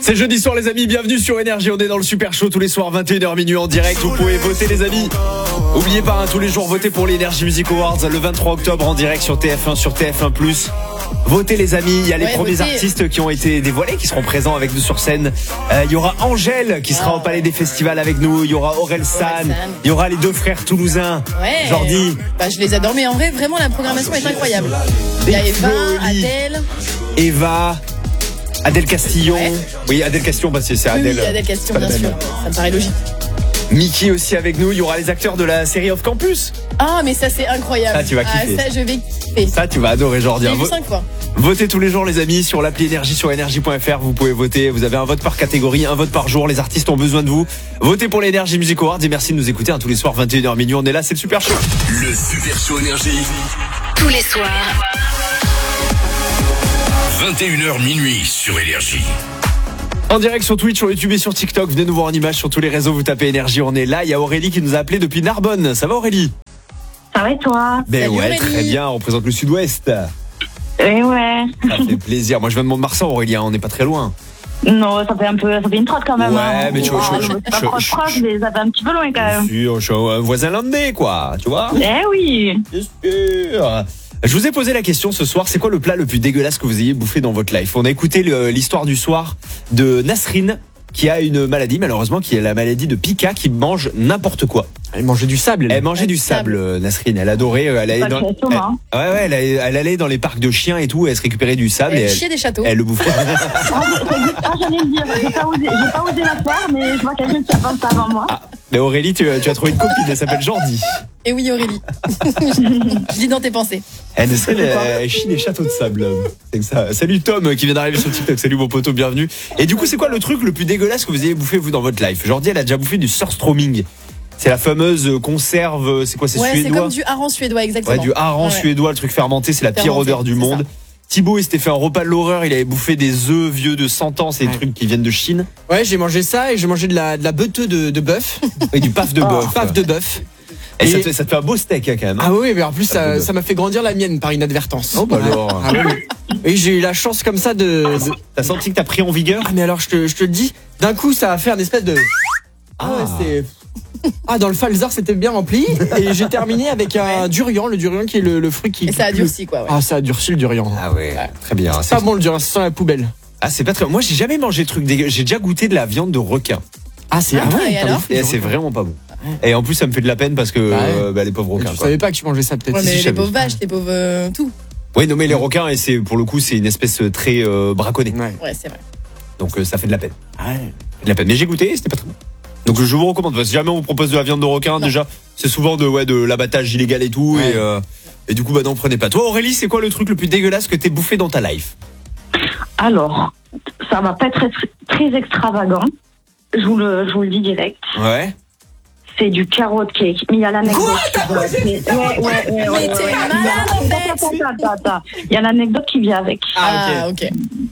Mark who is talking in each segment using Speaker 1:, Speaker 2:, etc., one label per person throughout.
Speaker 1: C'est jeudi soir les amis, bienvenue sur Énergie, on est dans le Super Show tous les soirs 21h minuit en direct, vous pouvez voter les amis. Oubliez pas, tous les jours votez pour les Energy Music Awards le 23 octobre en direct sur TF1, sur TF1+. Votez les amis, il y a les premiers artistes qui ont été dévoilés, qui seront présents avec nous sur scène. Il y aura Angèle qui sera au Palais des Festivals avec nous, il y aura Aurel San, il y aura les deux frères toulousains, Jordi.
Speaker 2: Je les adore, mais en vrai vraiment la programmation est incroyable. Il y a
Speaker 1: Eva, Adèle Castillon. Oui, Adèle Castillon, c'est Adèle.
Speaker 2: Oui, Adèle Castillon, bien sûr. Ça me paraît logique.
Speaker 1: Mickey aussi avec nous. Il y aura les acteurs de la série Off Campus.
Speaker 2: Ah, mais ça, c'est incroyable.
Speaker 1: Ça, tu vas kiffer.
Speaker 2: Ça, je vais kiffer.
Speaker 1: Ça, tu vas adorer, Jordi.
Speaker 2: J'ai vu 5 fois.
Speaker 1: Votez tous les jours, les amis, sur l'appli Énergie, sur énergie.fr. Vous pouvez voter. Vous avez un vote par catégorie, un vote par jour. Les artistes ont besoin de vous. Votez pour les Energy Music Awards et merci de nous écouter tous les soirs, 21h minuit. On est là, c'est le Super Show.
Speaker 3: Le Super Show Énergie.
Speaker 4: Tous les soirs.
Speaker 3: 21h minuit sur Énergie.
Speaker 1: En direct sur Twitch, sur YouTube et sur TikTok. Venez nous voir en image sur tous les réseaux. Vous tapez Énergie, on est là. Il y a Aurélie qui nous a appelé depuis Narbonne. Ça va Aurélie?
Speaker 5: Ça va et toi?
Speaker 1: Ben ouais, très bien. On représente le Sud-Ouest.
Speaker 5: Eh ouais.
Speaker 1: Ça fait plaisir. Moi, je viens de Mont-de-Marsan, Aurélie. On n'est pas très loin.
Speaker 5: Non, ça fait une trotte quand même.
Speaker 1: Ouais, mais tu vois,
Speaker 5: mais ça fait un petit peu loin quand même.
Speaker 1: Bien sûr, je suis un voisin landais, quoi. Tu vois?
Speaker 5: Eh oui.
Speaker 1: Bien sûr. Je vous ai posé la question ce soir, c'est quoi le plat le plus dégueulasse que vous ayez bouffé dans votre life? On a écouté l'histoire du soir de Nasrine, qui a une maladie, malheureusement, qui est la maladie de Pika, qui mange n'importe quoi.
Speaker 6: Elle mangeait du sable.
Speaker 1: Elle mangeait du sable, Nasrine. Elle adorait. Elle allait elle allait dans les parcs de chiens et tout. Elle se récupérait du sable.
Speaker 2: Elle chiait des châteaux.
Speaker 1: Elle le bouffait.
Speaker 5: J'allais le dire. J'ai pas osé la faire, mais je vois quelqu'un qui a pensé avant moi.
Speaker 1: Ah, mais Aurélie, tu as trouvé une copine. Elle s'appelle Jordi.
Speaker 2: Et oui, Aurélie. Je lis dans tes pensées.
Speaker 1: Elle chie des châteaux de sable. C'est que ça. Salut Tom qui vient d'arriver sur TikTok. Salut mon poteau, bienvenue. Et du coup, c'est quoi le truc le plus dégueulasse que vous ayez bouffé vous dans votre life? Jordi, elle a déjà bouffé du surströmming. C'est la fameuse conserve, c'est quoi, c'est suédois?
Speaker 2: C'est comme du hareng suédois, exactement.
Speaker 1: Ouais, du hareng suédois, le truc fermenté, c'est la pire odeur du monde. Thibaut, il s'était fait un repas de l'horreur, il avait bouffé des œufs vieux de 100 ans, c'est des trucs qui viennent de Chine.
Speaker 6: Ouais, j'ai mangé ça et j'ai mangé de la beuteux de bœuf.
Speaker 1: Et du paf de bœuf.
Speaker 6: Paf de bœuf.
Speaker 1: Et ça te fait un beau steak, hein, quand même.
Speaker 6: Ah oui, mais en plus, ça m'a fait grandir la mienne par inadvertance.
Speaker 1: Oh, bah alors.
Speaker 6: Ah oui. Et j'ai eu la chance comme ça
Speaker 1: T'as senti que t'as pris en vigueur?
Speaker 6: Ah, mais alors, je te le dis, d'un coup, ça a fait un espèce de. Dans le Falzar, c'était bien rempli. Et j'ai terminé avec un durian, le durian qui est le fruit qui.
Speaker 2: Et ça a durci, quoi. Ouais.
Speaker 6: Ah, ça a durci le durian.
Speaker 1: Ah ouais, très bien.
Speaker 6: C'est pas bon le durian, ça sent la poubelle.
Speaker 1: Ah, c'est pas très. Moi, j'ai jamais mangé de trucs dégueux. J'ai déjà goûté de la viande de requin.
Speaker 6: Ah, c'est
Speaker 1: et c'est vraiment pas bon. Et en plus, ça me fait de la peine parce que les pauvres requins.
Speaker 6: Je savais pas que tu mangeais ça, peut-être.
Speaker 2: Ouais, mais les pauvres vaches, les pauvres tout.
Speaker 1: Oui, non, mais les requins, et c'est pour le coup, c'est une espèce très braconnée.
Speaker 2: Ouais, c'est vrai.
Speaker 1: Donc ça fait de la peine. De la peine. Mais j'ai goûté, c'était pas très bon. Donc je vous recommande. Si jamais on vous propose de la viande de requin, déjà, c'est souvent de l'abattage illégal et tout. Ouais. Et du coup, non, prenez pas. Toi, Aurélie, c'est quoi le truc le plus dégueulasse que t'aies bouffé dans ta life?
Speaker 5: Alors, ça va pas être très extravagant. Je vous le dis direct.
Speaker 1: Ouais.
Speaker 5: C'est du carrot cake. Mais il y a l'anecdote.
Speaker 2: Mais t'es malade.
Speaker 5: Il y a l'anecdote qui vient avec.
Speaker 2: Ah, ok.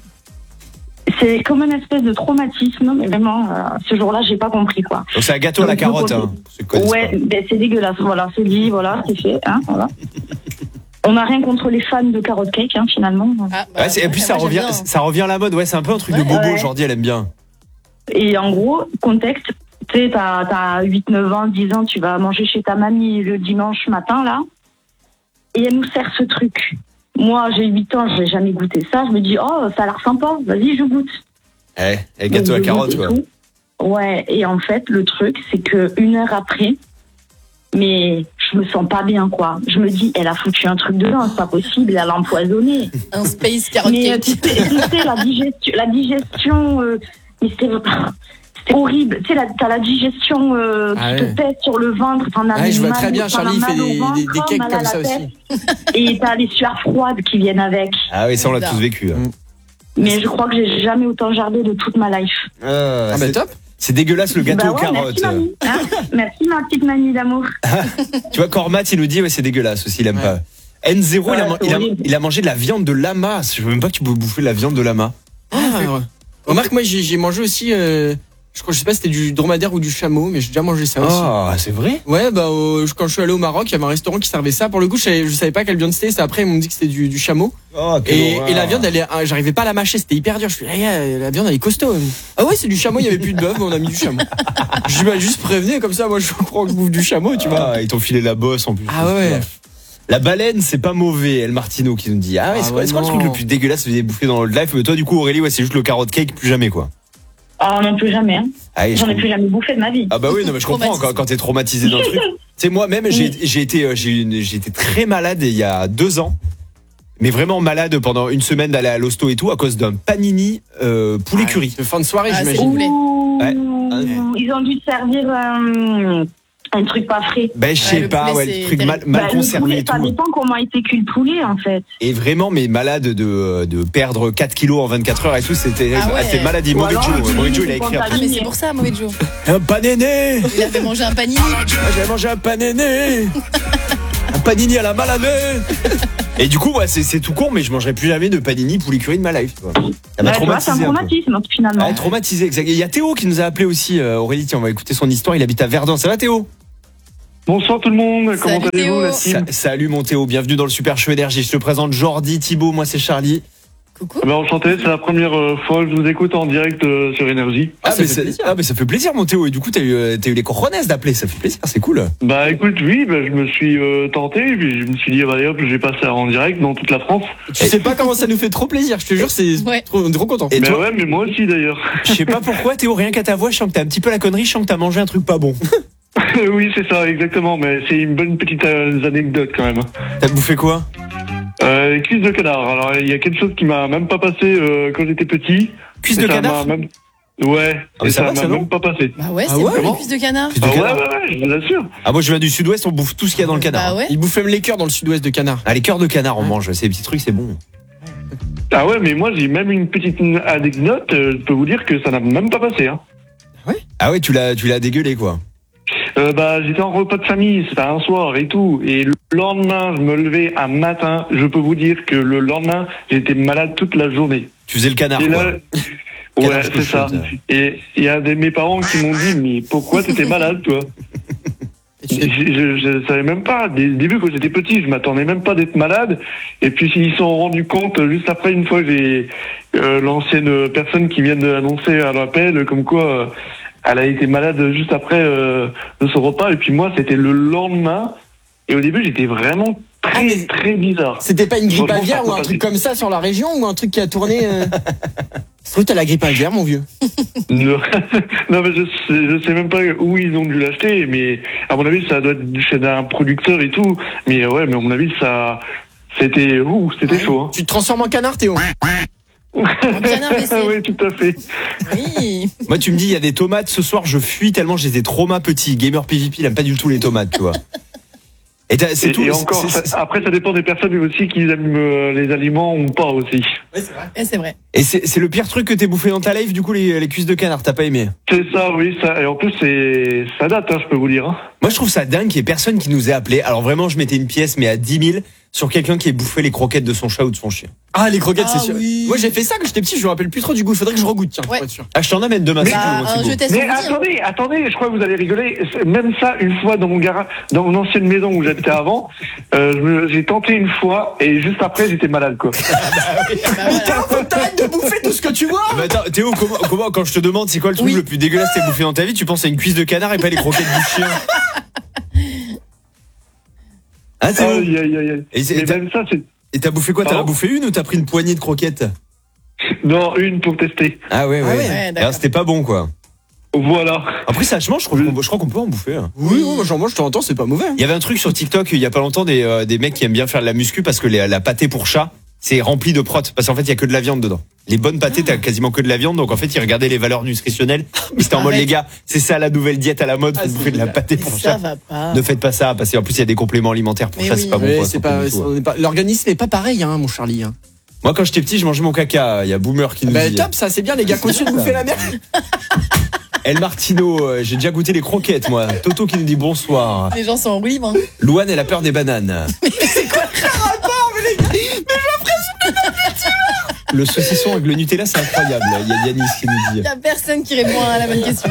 Speaker 5: C'est comme une espèce de traumatisme, mais vraiment, ce jour-là, j'ai pas compris, quoi.
Speaker 1: Donc c'est un gâteau à la carotte, hein.
Speaker 5: Ouais, c'est dégueulasse. Voilà, c'est dit, voilà, c'est fait, hein, voilà. On n'a rien contre les fans de carrot cake, hein, finalement.
Speaker 1: Et puis ça revient à la mode. Ouais, c'est un peu un truc de bobo. Aujourd'hui, elle aime bien.
Speaker 5: Et en gros, contexte, tu sais, t'as 8, 9 ans, 10 ans, tu vas manger chez ta mamie le dimanche matin, là, et elle nous sert ce truc. Moi, j'ai 8 ans, je n'ai jamais goûté ça. Je me dis, oh, ça a l'air sympa, vas-y, je goûte.
Speaker 1: Gâteau à carotte, quoi.
Speaker 5: Ouais, et en fait, le truc, c'est que 1 heure après, mais je me sens pas bien, quoi. Je me dis, elle a foutu un truc dedans, c'est pas possible, elle a empoisonné.
Speaker 2: Un space carrot cake.
Speaker 5: Mais tu sais, la digestion, mais c'est horrible. Tu sais, t'as la digestion qui te pèse sur le ventre. T'en as
Speaker 6: je vois très bien, Charlie fait des cakes comme ça aussi.
Speaker 5: Et t'as les sueurs froides qui viennent avec.
Speaker 1: Ah oui, ça on l'a tous vécu. Hein.
Speaker 5: Mais je crois que j'ai jamais autant jardé de toute ma life.
Speaker 1: Mais top. C'est dégueulasse le gâteau aux carottes.
Speaker 5: Merci, mamie. Merci ma petite mamie d'amour.
Speaker 1: Tu vois, Cormat, il nous dit, ouais, c'est dégueulasse aussi, il aime pas. N0, il a mangé de la viande de lama. Je veux même pas que tu peux bouffer de la viande de lama.
Speaker 6: Remarque, moi j'ai mangé aussi Je sais pas si c'était du dromadaire ou du chameau, mais j'ai déjà mangé ça aussi.
Speaker 1: Ah, c'est vrai?
Speaker 6: Ouais, bah quand je suis allé au Maroc, il y avait un restaurant qui servait ça. Pour le coup, je savais pas quelle viande c'était. C'est après ils m'ont dit que c'était du chameau.
Speaker 1: Oh,
Speaker 6: Et la viande, j'arrivais pas à la mâcher, c'était hyper dur. Je suis la viande elle est costaud. Ah ouais, c'est du chameau, il y avait plus de bœuf, mais on a mis du chameau. Je m'ai juste prévenu comme ça, moi je crois que je bouffe du chameau, tu vois.
Speaker 1: Ah, ils t'ont filé la bosse en plus.
Speaker 6: Ah ouais.
Speaker 1: La baleine, c'est pas mauvais, El Martino qui nous dit. Ah ouais, c'est quoi le truc le plus dégueulasse que vous avez bouffé dans le life? Mais toi, du coup, Aurélie, ouais, c'est juste le carrot cake, plus jamais, quoi.
Speaker 5: Ah non, plus jamais. Hein.
Speaker 1: Ah,
Speaker 5: J'en ai plus jamais bouffé de ma vie.
Speaker 1: Ah bah oui, non, mais je comprends quand t'es traumatisé dans le truc. Tu sais, moi-même, j'ai été très malade il y a 2 ans. Mais vraiment malade pendant une semaine d'aller à l'hosto et tout à cause d'un panini poulet curry.
Speaker 6: De fin de soirée,
Speaker 2: Ah,
Speaker 6: j'imagine.
Speaker 5: Ouh,
Speaker 1: Ouais.
Speaker 5: Ils ont dû te servir un truc pas frais.
Speaker 1: Ben je sais
Speaker 2: le
Speaker 1: pas,
Speaker 2: poulet,
Speaker 1: ouais,
Speaker 2: c'est
Speaker 1: le truc
Speaker 2: terrible.
Speaker 1: mal
Speaker 5: Le
Speaker 1: conservé
Speaker 5: poulet,
Speaker 1: et tout.
Speaker 5: ça dépend comment était cuit le poulet en fait.
Speaker 1: Et vraiment, mais malade de perdre 4 kilos en 24 heures et tout, c'était
Speaker 2: Ah ouais.
Speaker 1: c'était maladie.
Speaker 5: Ou
Speaker 1: Mauvais
Speaker 5: alors,
Speaker 1: Joe,
Speaker 5: le
Speaker 1: Mauvais Joe, il a
Speaker 5: poulet,
Speaker 1: écrit
Speaker 5: c'est
Speaker 1: après.
Speaker 2: Ah, mais c'est pour ça, mauvais Joe.
Speaker 1: Un panini.
Speaker 2: Il avait mangé un panini.
Speaker 1: Ah, j'avais mangé un panini. Un panini à la maladie. Et du coup, ouais, c'est tout con, mais je mangerai plus jamais de panini poulet curry de ma life. Quoi. Ça m'a
Speaker 5: Ouais, tu vois, c'est un
Speaker 1: traumatisé. Un peu.
Speaker 5: traumatisme finalement.
Speaker 1: Ah, traumatisé, exact. Il y a Théo qui nous a appelé aussi, Aurélie, tiens, on va écouter son histoire, il habite à Verdun. Ça va Théo?
Speaker 7: Bonsoir tout le monde, comment
Speaker 2: Salut,
Speaker 7: allez-vous
Speaker 2: Théo.
Speaker 7: la team?
Speaker 1: Salut mon Théo, bienvenue dans le Super Show Énergie. Je te présente Jordi, Thibaut, moi c'est Charlie.
Speaker 2: Coucou.
Speaker 7: Enchanté, c'est la première fois que je vous écoute en direct sur Énergie.
Speaker 1: Mais ça fait plaisir mon Théo. Et du coup t'as eu les cojones d'appeler, ça fait plaisir, c'est cool.
Speaker 7: Bah écoute, oui, je me suis tenté, et puis je me suis dit, bah hop, je vais passer en direct dans toute la France.
Speaker 6: Tu sais pas comment ça nous fait trop plaisir, je te jure,
Speaker 2: Ouais.
Speaker 6: on est trop content.
Speaker 1: Et
Speaker 7: Mais
Speaker 1: toi,
Speaker 7: ouais, mais moi aussi d'ailleurs.
Speaker 1: je sais pas pourquoi Théo, rien qu'à ta voix, je sens que t'as un petit peu la connerie, je sens que t'as mangé un truc pas bon.
Speaker 7: Oui, c'est ça, exactement, mais c'est une bonne petite anecdote quand même.
Speaker 1: T'as bouffé quoi?
Speaker 7: Les cuisses de canard, alors il y a quelque chose qui m'a même pas passé quand j'étais petit.
Speaker 1: Cuisse
Speaker 7: Et
Speaker 1: de
Speaker 7: ça
Speaker 1: canard?
Speaker 7: m'a même... Ouais,
Speaker 1: Ah, mais
Speaker 7: et
Speaker 1: ça
Speaker 7: ça
Speaker 1: va,
Speaker 7: m'a
Speaker 1: ça, non
Speaker 7: même pas passé.
Speaker 2: Bah ouais,
Speaker 6: Ah
Speaker 2: c'est
Speaker 6: ouais,
Speaker 2: bon,
Speaker 6: bon
Speaker 2: les cuisses de canard.
Speaker 1: Cuisse de
Speaker 7: Ah ouais,
Speaker 1: canard.
Speaker 7: je vous assure.
Speaker 1: Ah moi je viens du sud-ouest, on bouffe tout ce qu'il y a dans le canard.
Speaker 2: Bah ouais.
Speaker 6: Ils bouffent même les cœurs dans le sud-ouest de canard.
Speaker 1: Ah les cœurs de canard on mange, ces petits trucs c'est bon.
Speaker 7: Ah ouais, mais moi j'ai même une petite anecdote, je peux vous dire que ça n'a même pas passé. Hein.
Speaker 1: Ah ouais tu l'as dégueulé quoi.
Speaker 7: J'étais en repas de famille, c'était un soir et tout, et le lendemain, je me levais un matin, je peux vous dire que le lendemain, j'étais malade toute la journée.
Speaker 1: Tu faisais le canard
Speaker 7: Et
Speaker 1: quoi.
Speaker 7: là,
Speaker 1: Canard
Speaker 7: ouais, c'est ça.
Speaker 1: chaude.
Speaker 7: Et il y a mes parents qui m'ont dit, mais pourquoi t'étais malade, toi?
Speaker 6: Et tu t'es-
Speaker 7: Je savais même pas. Dès le début, quand j'étais petit, je m'attendais même pas d'être malade. Et puis, ils se sont rendus compte, juste après, une fois, j'ai l'ancienne personne qui vient d'annoncer à l'appel, comme quoi elle a été malade juste après de ce repas. Et puis moi, c'était le lendemain. Et au début, j'étais vraiment très bizarre.
Speaker 6: C'était pas une grippe
Speaker 7: Franchement,
Speaker 6: aviaire
Speaker 7: ça
Speaker 6: ou un
Speaker 7: peut
Speaker 6: truc
Speaker 7: passer.
Speaker 6: comme ça sur la région ou un truc qui a tourné C'est vrai, t'as la grippe aviaire, mon vieux.
Speaker 7: Non, non, mais je sais même pas où ils ont dû l'acheter, mais à mon avis, ça doit être chez un producteur et tout. Mais ouais, mais à mon avis, c'était chaud. Hein.
Speaker 6: Tu te transformes en canard, Théo.
Speaker 2: canard WC.
Speaker 7: Oui, tout à fait.
Speaker 2: Oui.
Speaker 1: Moi tu me dis il y a des tomates ce soir je fuis tellement j'étais trauma petit. Gamer PvP il aime pas du tout les tomates tu vois. Et c'est tout.
Speaker 7: Et encore, après, ça dépend des personnes aussi qui aiment les aliments ou pas aussi.
Speaker 2: Et c'est vrai.
Speaker 1: Et c'est le pire truc que t'aies bouffé dans ta life du coup les cuisses de canard t'as pas aimé?
Speaker 7: C'est ça, oui, ça. Et en plus, ça date, hein, je peux vous dire. Hein.
Speaker 1: Moi je trouve ça dingue qu'il y ait personne qui nous ait appelé. Alors vraiment je mettais une pièce mais à 10 000 sur quelqu'un qui ait bouffé les croquettes de son chat ou de son chien.
Speaker 6: Ah, les croquettes, c'est sûr.
Speaker 2: Oui.
Speaker 6: Moi, j'ai fait ça quand j'étais petit, je me rappelle plus trop du goût. Faudrait que je regoute, tiens, pour
Speaker 2: Ouais.
Speaker 6: être sûr.
Speaker 1: Ah je t'en amène demain.
Speaker 2: Bah,
Speaker 1: c'est cool,
Speaker 2: un
Speaker 1: Thibaut.
Speaker 2: jeu test
Speaker 7: Mais
Speaker 2: on dit, hein.
Speaker 7: attendez, je crois que vous allez rigoler. Même ça, une fois dans mon garage, dans mon ancienne maison où j'habitais avant, j'ai tenté une fois et juste après, j'étais malade, quoi.
Speaker 2: Bah voilà.
Speaker 6: Théo, faut que t'arrêtes de bouffer tout ce que tu vois.
Speaker 1: Mais attends, Théo, comment quand je te demande c'est quoi le truc
Speaker 2: Oui.
Speaker 1: le plus dégueulasse que t'as bouffé dans ta vie, tu penses à une cuisse de canard et pas les croquettes du chien. Ah Théo.
Speaker 7: Aïe, aïe, aïe, aïe.
Speaker 1: Et
Speaker 7: Mais même ça, c'est
Speaker 1: Et t'as bouffé quoi? T'en as
Speaker 7: Pardon
Speaker 1: bouffé une ou t'as pris une poignée de croquettes?
Speaker 7: non, une pour tester.
Speaker 1: Ah ouais,
Speaker 6: Ah ouais.
Speaker 2: Ouais, d'accord.
Speaker 1: Alors, c'était pas bon quoi.
Speaker 7: Voilà.
Speaker 1: Après ça je mange, je crois qu'on peut en bouffer. Hein.
Speaker 6: Oui, moi, j'en mange de temps en temps, c'est pas mauvais.
Speaker 1: Il y avait un truc sur TikTok il y a pas longtemps des mecs qui aiment bien faire de la muscu parce que la pâtée pour chat c'est rempli de prot parce qu'en fait il y a que de la viande dedans. Les bonnes pâtées t'as quasiment que de la viande donc en fait ils regardaient les valeurs nutritionnelles. C'était en mode
Speaker 2: Arrête.
Speaker 1: les gars c'est ça la nouvelle diète à la mode,
Speaker 6: Ah,
Speaker 1: vous
Speaker 6: c'est
Speaker 1: bouffez de la
Speaker 6: génial.
Speaker 1: pâté
Speaker 2: Mais
Speaker 1: pour
Speaker 2: ça
Speaker 1: chat.
Speaker 2: va pas.
Speaker 1: Ne faites pas ça parce qu'en plus il y a des compléments alimentaires pour
Speaker 2: Mais
Speaker 1: ça
Speaker 2: oui.
Speaker 1: c'est pas bon.
Speaker 6: Ouais,
Speaker 1: pour la
Speaker 6: c'est
Speaker 1: santé
Speaker 6: pas,
Speaker 1: du tout, hein.
Speaker 6: l'organisme est pas pareil, hein, mon Charlie. Hein.
Speaker 1: Moi quand j'étais petit je mangeais mon caca. Il y a Boomer qui nous
Speaker 6: Bah,
Speaker 1: dit.
Speaker 6: top, ça, c'est bien, les gars, continuez de bouffer la merde.
Speaker 1: El Martino, j'ai déjà goûté les croquettes moi. Toto qui nous dit bonsoir.
Speaker 2: Les gens sont en roue libre. Hein.
Speaker 1: Louane elle a peur des bananes. Le saucisson avec le Nutella, c'est incroyable. Il y a Yanis qui nous dit.
Speaker 2: Il y a personne qui répond à la bonne question.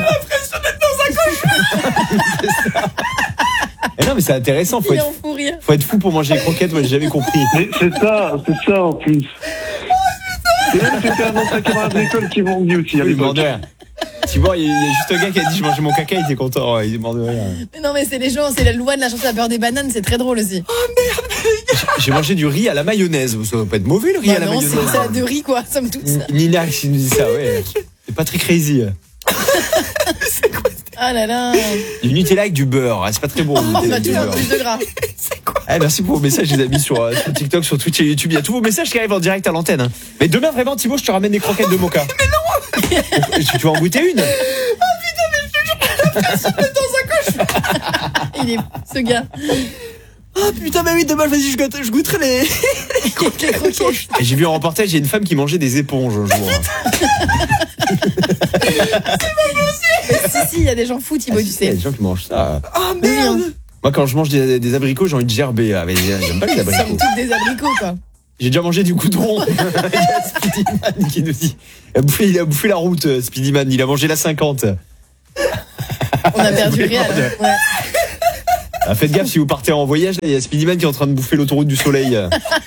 Speaker 1: Non, mais c'est intéressant.
Speaker 2: Il est en fou rire.
Speaker 1: Faut être fou pour manger les croquettes. Moi, j'ai jamais compris.
Speaker 7: Mais c'est ça en plus. Et même c'était un ancien camarade d'école qui m'ont dit aussi à
Speaker 1: Il est mort
Speaker 7: l'époque.
Speaker 1: de rire. Thibaut, il y a juste un gars qui a dit je mangeais mon caca, il était content. Il est mort de rire.
Speaker 2: Mais non, mais c'est les gens, c'est la loi de la chanson de la beurre des bananes, c'est très drôle aussi.
Speaker 1: J'ai mangé du riz à la mayonnaise. Ça va pas être mauvais le riz à la
Speaker 2: non,
Speaker 1: mayonnaise.
Speaker 2: c'est ça de riz quoi, somme toute.
Speaker 1: Nina qui nous dit ça, ouais. C'est pas très crazy.
Speaker 2: Ah là là.
Speaker 1: Du Nutella avec du beurre, c'est pas très bon. le
Speaker 2: On
Speaker 1: Nutella
Speaker 2: va
Speaker 1: avec du
Speaker 2: toujours
Speaker 1: beurre.
Speaker 2: plus de gras.
Speaker 1: Merci pour vos messages, les amis, sur TikTok, sur Twitch et YouTube. Il y a tous vos messages qui arrivent en direct à l'antenne. Hein. Mais demain, vraiment, Thibaut, je te ramène des croquettes de Moka. Mais non. Tu vas en goûter une?
Speaker 2: Il est ce gars.
Speaker 6: Ah putain, bah oui, demain, vas-y, je goûterai les.
Speaker 2: Les croquettes.
Speaker 1: Et j'ai vu en reportage, il y a une femme qui mangeait des éponges un jour.
Speaker 2: Si, il y a des gens fous, Thibaut, tu
Speaker 1: Il y a
Speaker 2: sais.
Speaker 1: des gens qui mangent ça.
Speaker 6: Ah merde.
Speaker 1: Moi, quand je mange des abricots, j'ai envie de gerber. Ah, mais j'aime pas les
Speaker 2: Somme
Speaker 1: abricots.
Speaker 2: toute des abricots quoi.
Speaker 1: J'ai déjà mangé du goudron. Il y a Speedyman qui nous dit. Il a bouffé la route, Speedyman. Il a mangé la 50.
Speaker 2: On a perdu Réal. Ouais.
Speaker 1: Ah, faites gaffe si vous partez en voyage, il y a Speedyman qui est en train de bouffer l'autoroute du soleil.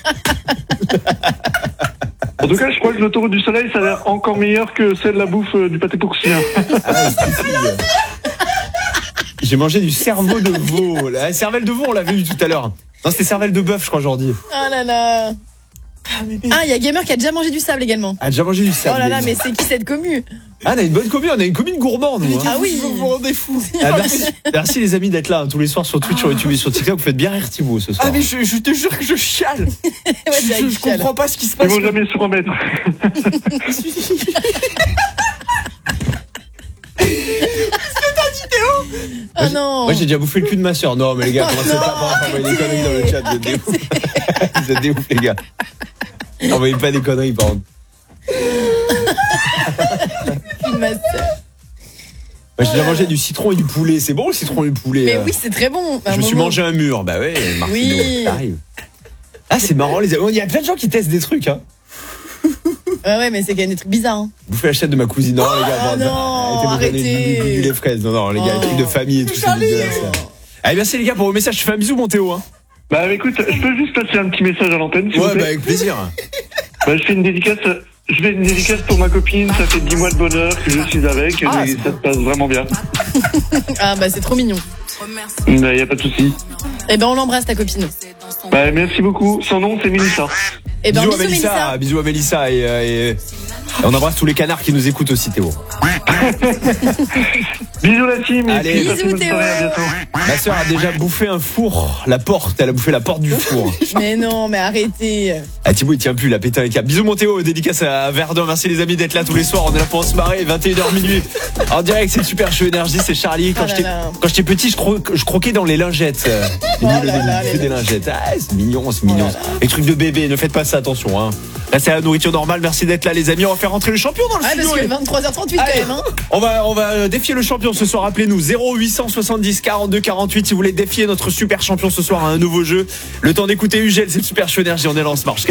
Speaker 7: En tout cas, je crois que l'autoroute du soleil, ça a l'air encore meilleur que celle de la bouffe du pâté porcien.
Speaker 1: J'ai mangé du cerveau de veau. La cervelle de veau, on l'avait vu tout à l'heure. Non, c'était cervelle de bœuf, je crois, aujourd'hui.
Speaker 2: Ah là là. Ah, il y a Gamer qui a déjà mangé du sable également.
Speaker 1: Ah, déjà mangé du
Speaker 2: Oh
Speaker 1: sable.
Speaker 2: là là, mais c'est qui cette commu?
Speaker 1: Ah, on a une bonne commune, on a une commune gourmande, nous. Hein.
Speaker 2: Ah oui,
Speaker 6: Vous vous rendez fou.
Speaker 1: Ah, merci les amis d'être là tous les soirs sur Twitch, sur YouTube et sur TikTok. Vous faites bien rire Thibaut ce soir.
Speaker 6: Ah mais je te jure que je chiale.
Speaker 2: Ouais, c'est
Speaker 6: Je comprends pas ce qui se passe.
Speaker 7: Ils vont jamais se remettre.
Speaker 2: Oh non.
Speaker 1: Moi j'ai déjà bouffé le cul de ma soeur. Non mais les gars, commencez pas à envoyer des conneries dans le chat. Vous êtes des ouf. Vous êtes des ouf les gars. Envoyez pas des conneries par contre.
Speaker 2: Ma sœur.
Speaker 1: Moi j'ai déjà mangé du citron et du poulet. C'est bon le citron et le poulet.
Speaker 2: Mais oui, c'est très bon.
Speaker 1: Je me suis mangé un mur. Bah ouais, Martino,
Speaker 2: Oui.
Speaker 1: ça arrive. Ah c'est marrant les amis. Il y a plein de gens qui testent des trucs hein.
Speaker 2: Ouais, mais c'est quand même des trucs bizarres. Hein.
Speaker 1: Bouffer la chatte de ma cousine. Non les gars,
Speaker 2: non, arrêtez.
Speaker 1: Les fraises. Non les gars, les trucs de famille et tout ça. Allez merci les gars pour vos messages. Je fais un bisou mon Théo hein.
Speaker 7: Bah écoute, je peux juste passer un petit message à l'antenne, s'il vous
Speaker 1: Ouais
Speaker 7: plaît.
Speaker 1: bah avec plaisir.
Speaker 7: Bah, je fais une dédicace pour ma copine, ça fait 10 mois de bonheur que je suis avec,
Speaker 1: Ah,
Speaker 7: et ça se passe vraiment bien.
Speaker 2: Ah bah c'est trop mignon.
Speaker 7: Bah, y a pas de souci.
Speaker 2: Eh ben on l'embrasse ta copine.
Speaker 7: Bah, merci beaucoup. Son nom, c'est Mélissa.
Speaker 2: Eh ben
Speaker 1: Bisous à
Speaker 2: bisous Mélissa.
Speaker 1: Bisous à Mélissa et on embrasse tous les canards qui nous écoutent aussi Théo.
Speaker 7: Bisous la team.
Speaker 1: Allez.
Speaker 7: Et puis, passez une bonne
Speaker 2: Bisous,
Speaker 7: soirée, à
Speaker 2: Théo.
Speaker 7: bientôt.
Speaker 1: Ma soeur a déjà bouffé un four, la porte, elle a bouffé la porte du four.
Speaker 2: Mais non, mais arrêtez.
Speaker 1: Ah Thibaut il tient plus, il a pété un câble. Bisous mon Théo, dédicace à Verdun, merci les amis d'être là tous les soirs, on est là pour se marrer, 21h minuit. En direct c'est le Super Show Énergie, c'est Charlie. Quand
Speaker 2: Oh là
Speaker 1: j'étais
Speaker 2: là.
Speaker 1: quand j'étais petit je croquais dans les lingettes.
Speaker 2: là là,
Speaker 1: Il fait
Speaker 2: les
Speaker 1: des lingettes. Ah c'est mignon, c'est mignon.
Speaker 2: là là.
Speaker 1: Les trucs de bébé, ne faites pas ça, attention hein. Restez à la nourriture normale, merci d'être là les amis, on va faire rentrer le champion dans le
Speaker 2: Ah
Speaker 1: studio.
Speaker 2: parce que 23h38 quand
Speaker 1: Allez.
Speaker 2: même hein.
Speaker 1: On va défier le champion ce soir, appelez-nous 0870 42 48 si vous voulez défier notre super champion ce soir à un nouveau jeu. Le temps d'écouter Ugel, c'est le Super Show Énergie, on est là en marche.